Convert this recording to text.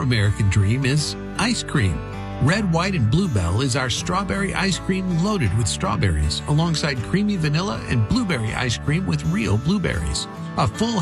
American dream is ice cream. Red, White, and Bluebell is our strawberry ice cream loaded with strawberries, alongside creamy vanilla and blueberry ice cream with real blueberries. A full